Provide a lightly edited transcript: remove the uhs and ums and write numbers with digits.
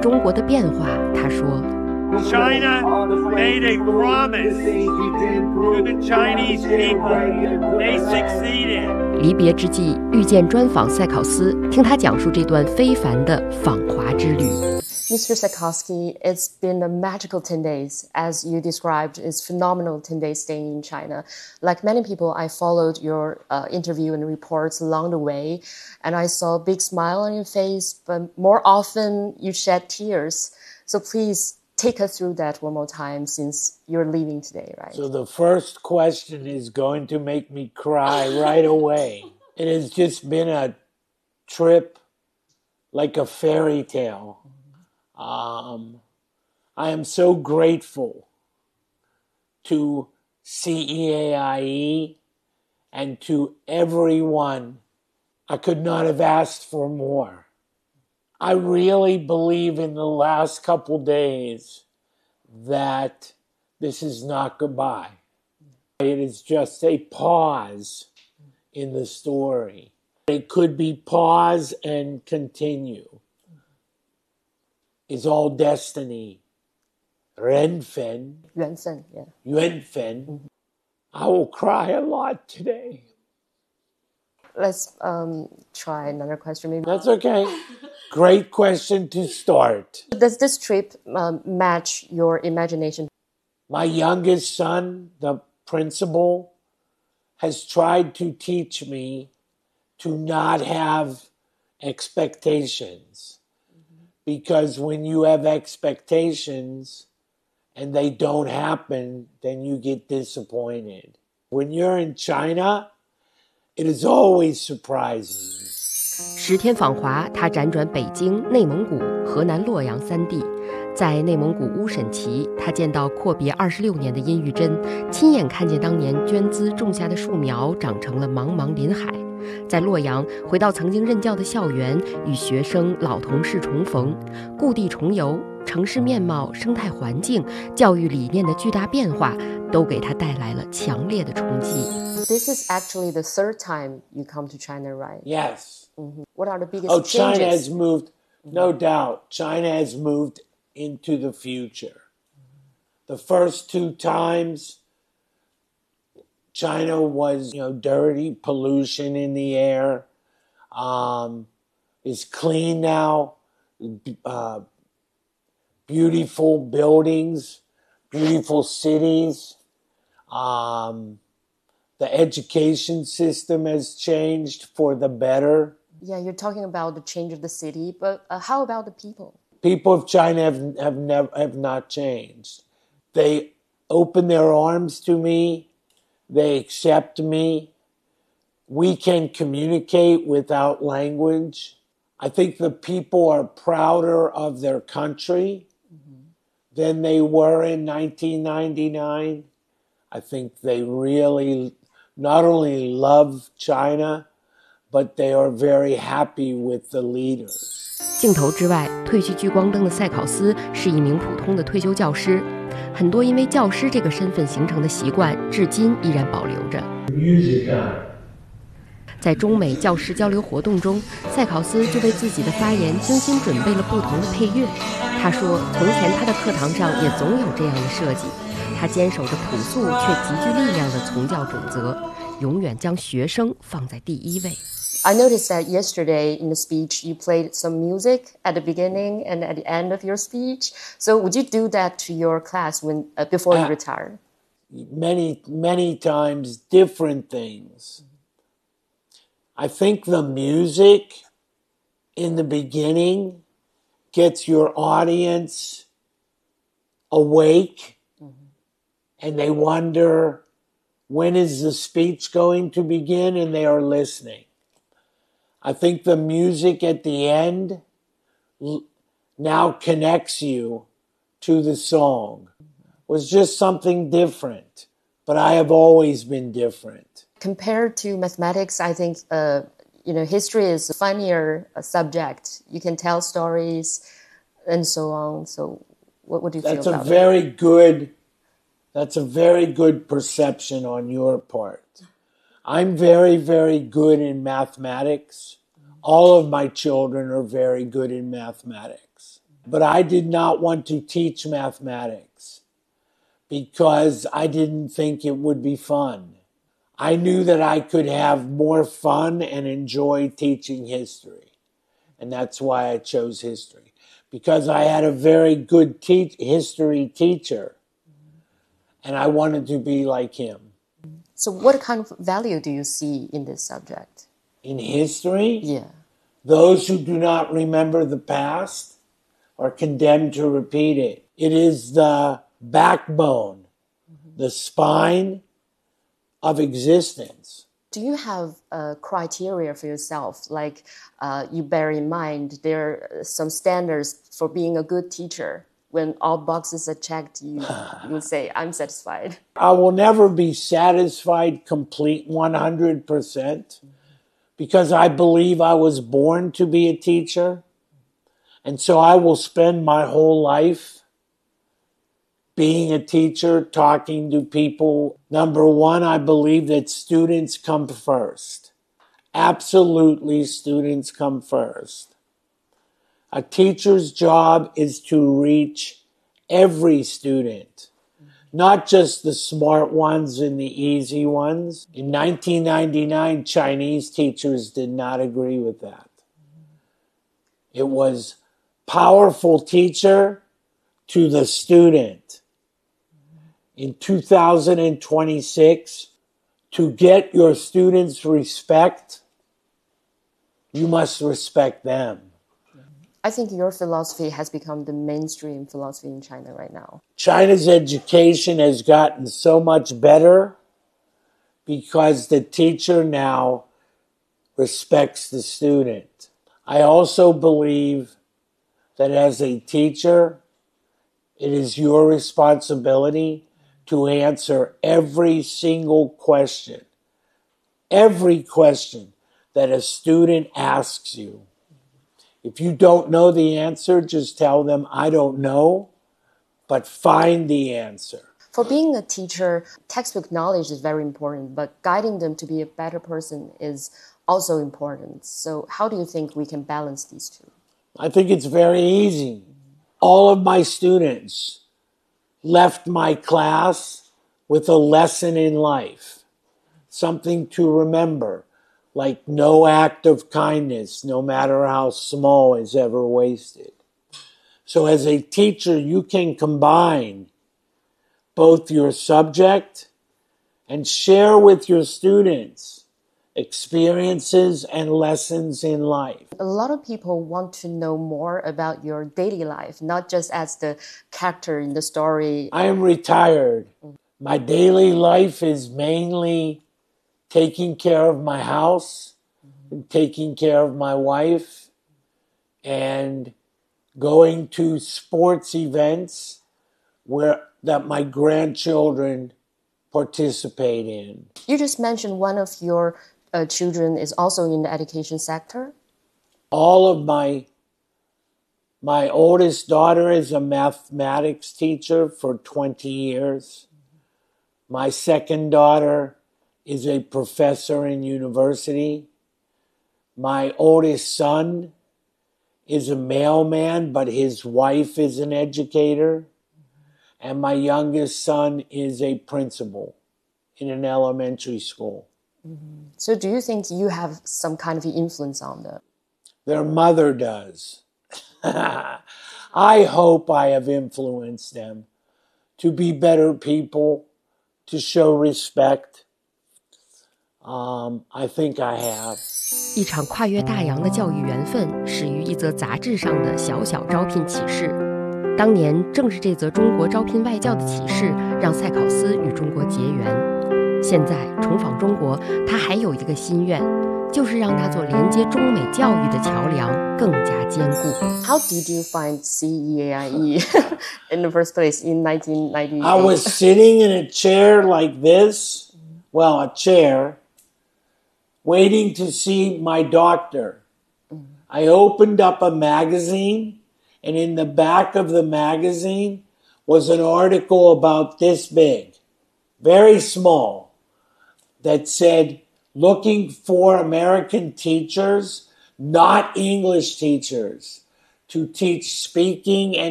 中国的变化，他说 China made a promise to the Chinese people. They succeeded. 离别之际，遇见专访塞考斯，听他讲述这段非凡的访华之旅。 Mr. Tchaikovsky, it's been a magical 10 days. As you described, it's phenomenal 10 days staying in China. Like many people, I followed your interview and reports along the way, and I saw a big smile on your face, but more often you shed tears. So please take us through that one more time since you're leaving today, right? So the first question is going to make me cry right away. It has just been a trip like a fairy tale. I am so grateful to CEAIE and to everyone. I could not have asked for more. I really believe in the last couple days that this is not goodbye. It is just a pause in the story. It could be pause and continue. It's all destiny. 缘分 yeah. 缘分 I will cry a lot today. Let's try another question maybe. That's okay. Great question to start. Does this trip match your imagination? My youngest son, the principal, has tried to teach me to not have expectations. Because when you have expectations and they don't happen, then you get disappointed. When you're in China, it is always surprising. 10天访华，他辗转北京、内蒙古、河南洛阳3地。在内蒙古乌审旗，他见到阔别26年的殷玉珍，亲眼看见当年捐资种下的树苗长成了茫茫林海。在洛阳，回到曾经任教的校园，与学生、老同事重逢，故地重游，城市面貌、生态环境、教育理念的巨大变化，都给他带来了强烈的冲击。 This is actually the third time you come to China, right? Yes. What are the biggest changes? China has moved, no doubt. China has moved into the future. The first 2 times, China was, dirty, pollution in the air. It's clean now. Beautiful buildings, beautiful cities. The education system has changed for the better. Yeah, you're talking about the change of the city, but how about the people? People of China have not changed. They open their arms to me. They accept me. We can communicate without language. I think the people are prouder of their country than they were in 1999. I think they really not only love China, but they are very happy with the leaders. 镜头之外，褪去聚光灯的塞考斯是一名普通的退休教师，很多因为教师这个身份形成的习惯，至今依然保留着。在中美教师交流活动中，塞考斯就为自己的发言精心准备了不同的配乐。他说，从前他的课堂上也总有这样的设计。他坚守着朴素却极具力量的从教准则，永远将学生放在第一位。 I noticed that yesterday in the speech you played some music at the beginning and at the end of your speech. So would you do that to your class before you retire? Many times, different things. I think the music in the beginning gets your audience awake, and they wonder, when is the speech going to begin? And they are listening. I think the music at the end now connects you to the song. It was just something different, but I have always been different. Compared to mathematics, I think history is a funnier subject. You can tell stories and so on. So what do you feel about that? That's a very good perception on your part. I'm very, very good in mathematics. All of my children are very good in mathematics. But I did not want to teach mathematics because I didn't think it would be fun. I knew that I could have more fun and enjoy teaching history. And that's why I chose history. Because I had a very good history teacher. And I wanted to be like him. So what kind of value do you see in this subject? In history? Yeah. Those who do not remember the past are condemned to repeat it. It is the backbone, the spine of existence. Do you have a criteria for yourself? Like you bear in mind there are some standards for being a good teacher. When all boxes are checked, you say, I'm satisfied. I will never be satisfied complete 100% because I believe I was born to be a teacher. And so I will spend my whole life being a teacher, talking to people. Number one, I believe that students come first. Absolutely, students come first. A teacher's job is to reach every student, not just the smart ones and the easy ones. In 1999, Chinese teachers did not agree with that. It was powerful teacher to the student. In 2026, to get your students' respect, you must respect them. I think your philosophy has become the mainstream philosophy in China right now. China's education has gotten so much better because the teacher now respects the student. I also believe that as a teacher, it is your responsibility to answer every single question. Every question that a student asks you. If you don't know the answer, just tell them, I don't know, but find the answer. For being a teacher, textbook knowledge is very important, but guiding them to be a better person is also important. So how do you think we can balance these two? I think it's very easy. All of my students left my class with a lesson in life, something to remember. Like no act of kindness, no matter how small, is ever wasted. So as a teacher, you can combine both your subject and share with your students experiences and lessons in life. A lot of people want to know more about your daily life, not just as the character in the story. I am retired. My daily life is mainly taking care of my house, and taking care of my wife, and going to sports events that my grandchildren participate in. You just mentioned one of your children is also in the education sector. All of my oldest daughter is a mathematics teacher for 20 years. My second daughter is a professor in university. My oldest son is a mailman, but his wife is an educator. And my youngest son is a principal in an elementary school. Mm-hmm. So do you think you have some kind of influence on them? Their mother does. I hope I have influenced them to be better people, to show respect. I think I have. 一场跨越大洋的教育缘分始于一则杂志上的小小招聘启事。当年正是这则中国招聘外教的启事，让塞考斯与中国结缘。现在重访中国，他还有一个心愿，就是让那座连接中美教育的桥梁更加坚固。 How did you find CEAIE in the first place in 1998? I was sitting in a chair like this, well, a chair, waiting to see my doctor. I opened up a magazine, and in the back of the magazine was an article about this big, very small, that said, looking for American teachers, not English teachers, to teach speaking and